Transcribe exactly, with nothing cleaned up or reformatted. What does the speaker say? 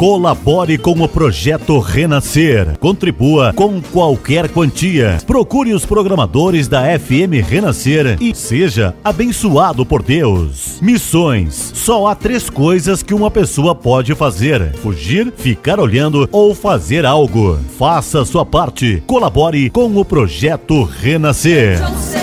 Colabore com o Projeto Renascer. Contribua com qualquer quantia. Procure os programadores da F M Renascer e seja abençoado por Deus. Missões. Só há três coisas que uma pessoa pode fazer: fugir, ficar olhando ou fazer algo. Faça a sua parte. Colabore com o Projeto Renascer.